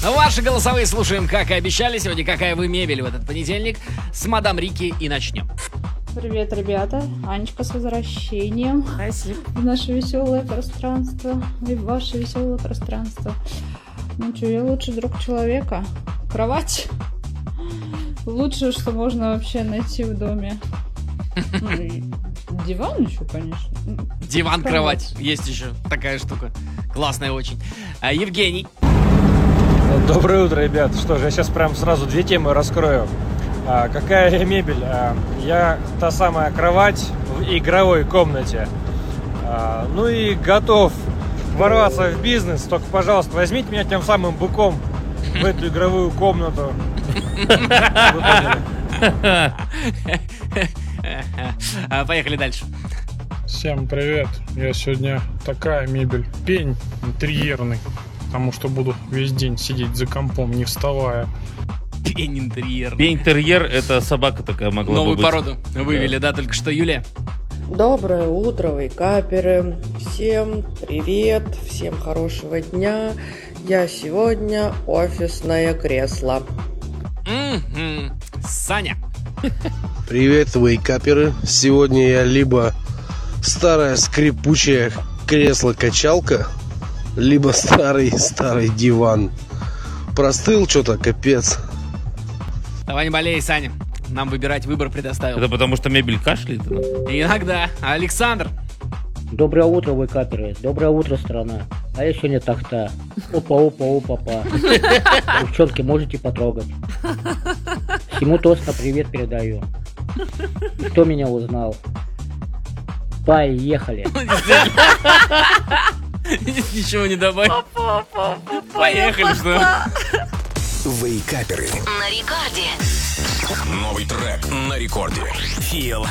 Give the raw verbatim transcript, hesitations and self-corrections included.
Ваши голосовые слушаем, как и обещали. Сегодня какая вы мебель в этот понедельник. С мадам Рики и начнем. Привет, ребята. Анечка, с возвращением. Спасибо. В наше веселое пространство. И в ваше веселое пространство. Ну что, я лучший друг человека. Кровать. Лучшее, что можно вообще найти в доме. Ну, и диван еще, конечно. Диван, кровать. Есть еще такая штука. Классная очень. А, Евгений. Доброе утро, ребят. Что же, я сейчас прям сразу две темы раскрою. А, какая мебель? А, я та самая кровать в игровой комнате. А, ну и готов ворваться в бизнес. Только, пожалуйста, возьмите меня тем самым быком в эту игровую комнату. Поехали дальше. Всем привет. Я сегодня такая мебель. Пень интерьерный. Потому что буду весь день сидеть за компом, не вставая. Пень интерьер. Пень интерьер — это собака такая могла Новую бы быть. породу вывели, да. да, только что, Юлия. Доброе утро, вейкаперы. Всем привет, всем хорошего дня. Я сегодня офисное кресло. М-м-м. Саня. Привет, вейкаперы. Сегодня я либо старая скрипучая кресло-качалка, либо старый-старый диван. Простыл что-то, капец. Давай не болей, Саня. Нам выбирать выбор предоставил. Это потому что мебель кашляет? Иногда. Александр. Доброе утро, вейкаперы. Доброе утро, страна. А я сегодня так-то. Опа-опа-опа-па. Девчонки, можете потрогать. Всему тосно привет передаю. И кто меня узнал? Поехали. Ничего не добавил. Поехали, что? Вейкаперы. На рекорде. Новый трек на рекорде. Feel